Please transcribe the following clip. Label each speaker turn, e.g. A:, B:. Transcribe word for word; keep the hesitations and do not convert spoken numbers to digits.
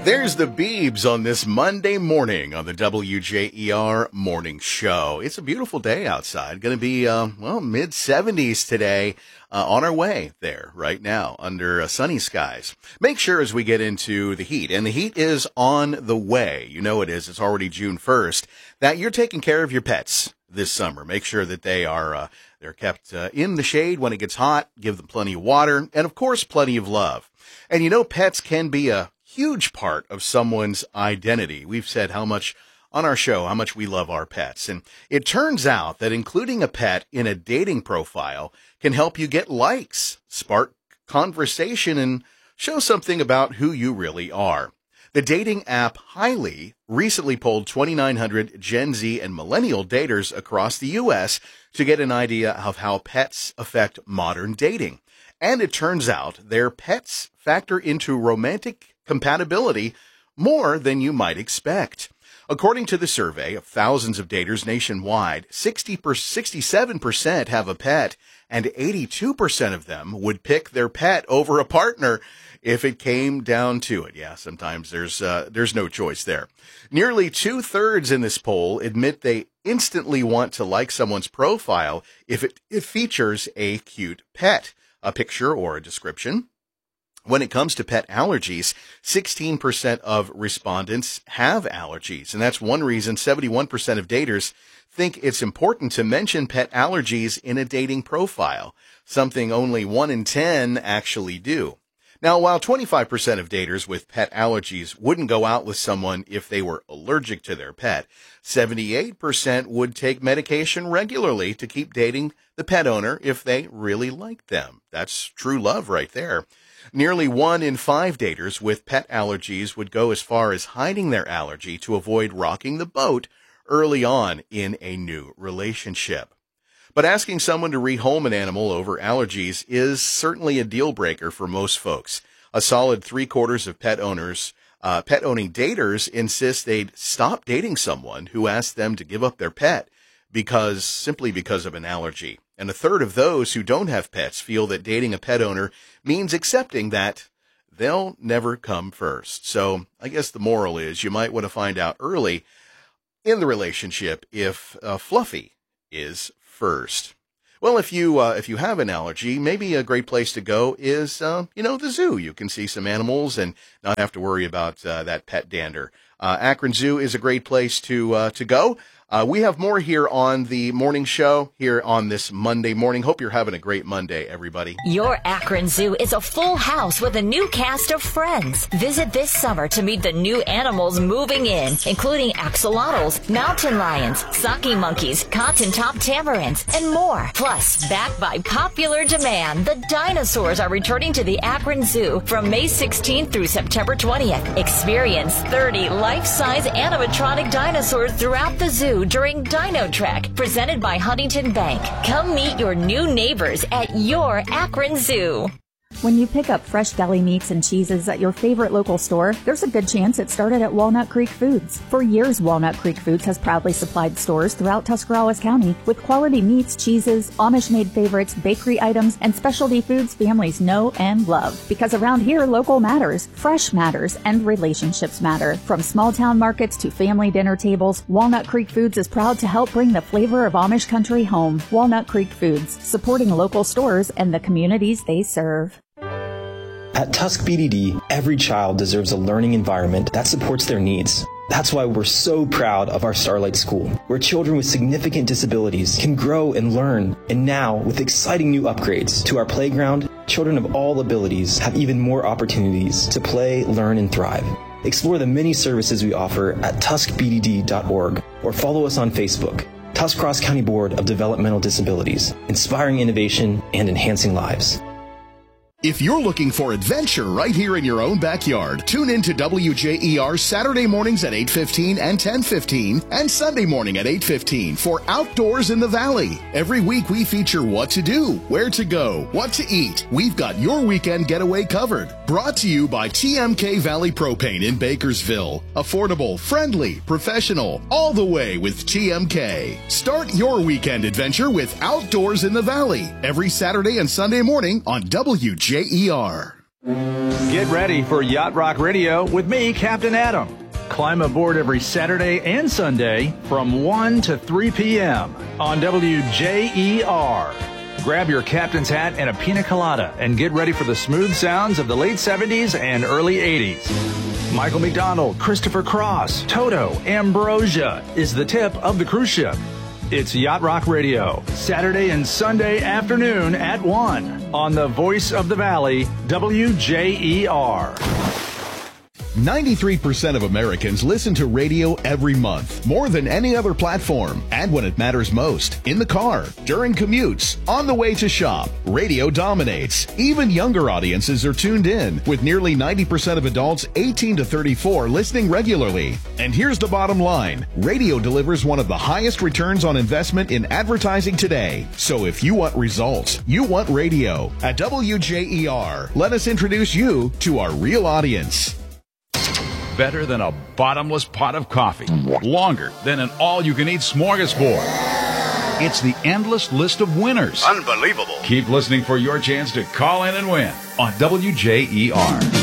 A: There's the Beebs on this Monday morning on the W J E R Morning Show. It's a beautiful day outside. Going to be, uh, well, mid seventies today. Uh, on our way there right now under uh, sunny skies. Make sure as we get into the heat, and the heat is on the way, you know it is, it's already June first, that you're taking care of your pets this summer. Make sure that they are uh, they're kept uh, in the shade when it gets hot. Give them plenty of water and, of course, plenty of love. And you know, pets can be a huge part of someone's identity. We've said how much on our show, how much we love our pets. And it turns out that including a pet in a dating profile can help you get likes, spark conversation, and show something about who you really are. The dating app Highly recently polled twenty-nine hundred Gen Z and millennial daters across the U S to get an idea of how pets affect modern dating. And it turns out their pets factor into romantic compatibility more than you might expect. According to the survey of thousands of daters nationwide, sixty per, sixty-seven percent have a pet, and eighty-two percent of them would pick their pet over a partner if it came down to it. Yeah, sometimes there's uh, there's no choice there. Nearly two-thirds in this poll admit they instantly want to like someone's profile if it, it features a cute pet, a picture or a description. When it comes to pet allergies, sixteen percent of respondents have allergies, and that's one reason seventy-one percent of daters think it's important to mention pet allergies in a dating profile, something only one in ten actually do. Now, while twenty-five percent of daters with pet allergies wouldn't go out with someone if they were allergic to their pet, seventy-eight percent would take medication regularly to keep dating the pet owner if they really liked them. That's true love right there. Nearly one in five daters with pet allergies would go as far as hiding their allergy to avoid rocking the boat early on in a new relationship. But asking someone to rehome an animal over allergies is certainly a deal breaker for most folks. A solid three quarters of pet owners, uh, pet owning daters insist they'd stop dating someone who asked them to give up their pet because simply because of an allergy. And a third of those who don't have pets feel that dating a pet owner means accepting that they'll never come first. So I guess the moral is you might want to find out early in the relationship if uh, Fluffy is first. Well, if you uh, if you have an allergy, maybe a great place to go is, uh, you know, the zoo. You can see some animals and not have to worry about uh, that pet dander. Uh, Akron Zoo is a great place to uh, to go. Uh, we have more here on the morning show here on this Monday morning. Hope you're having a great Monday, everybody.
B: Your Akron Zoo is a full house with a new cast of friends. Visit this summer to meet the new animals moving in, including axolotls, mountain lions, saki monkeys, cotton-top tamarins, and more. Plus, backed by popular demand, the dinosaurs are returning to the Akron Zoo from May sixteenth through September twentieth. Experience thirty life-size animatronic dinosaurs throughout the zoo during Dino Trek, presented by Huntington Bank. Come meet your new neighbors at your Akron Zoo.
C: When you pick up fresh deli meats and cheeses at your favorite local store, there's a good chance it started at Walnut Creek Foods. For years, Walnut Creek Foods has proudly supplied stores throughout Tuscarawas County with quality meats, cheeses, Amish-made favorites, bakery items, and specialty foods families know and love. Because around here, local matters, fresh matters, and relationships matter. From small-town markets to family dinner tables, Walnut Creek Foods is proud to help bring the flavor of Amish country home. Walnut Creek Foods, supporting local stores and the communities they serve.
D: At Tusk B D D, every child deserves a learning environment that supports their needs. That's why we're so proud of our Starlight School, where children with significant disabilities can grow and learn. And now, with exciting new upgrades to our playground, children of all abilities have even more opportunities to play, learn, and thrive. Explore the many services we offer at tusk b d d dot org or follow us on Facebook. Tusk Cross County Board of Developmental Disabilities, inspiring innovation and enhancing lives.
E: If you're looking for adventure right here in your own backyard, tune in to W J E R Saturday mornings at eight fifteen and ten fifteen and Sunday morning at eight fifteen for Outdoors in the Valley. Every week we feature what to do, where to go, what to eat. We've got your weekend getaway covered. Brought to you by T M K Valley Propane in Bakersville. Affordable, friendly, professional, all the way with T M K. Start your weekend adventure with Outdoors in the Valley every Saturday and Sunday morning on W J E R.
F: Get ready for Yacht Rock Radio with me, Captain Adam. Climb aboard every Saturday and Sunday from one to three p.m. on W J E R. Grab your captain's hat and a pina colada and get ready for the smooth sounds of the late seventies and early eighties. Michael McDonald, Christopher Cross, Toto, Ambrosia is the tip of the cruise ship. It's Yacht Rock Radio, Saturday and Sunday afternoon at one on the Voice of the Valley, W J E R.
E: ninety-three percent of Americans listen to radio every month, more than any other platform. And when it matters most, in the car, during commutes, on the way to shop, radio dominates. Even younger audiences are tuned in, with nearly ninety percent of adults eighteen to thirty-four listening regularly. And here's the bottom line. Radio delivers one of the highest returns on investment in advertising today. So if you want results, you want radio. At W J E R, let us introduce you to our real audience.
G: Better than a bottomless pot of coffee. Longer than an all-you-can-eat smorgasbord. It's the endless list of winners.
A: Unbelievable.
G: Keep listening for your chance to call in and win on W J E R.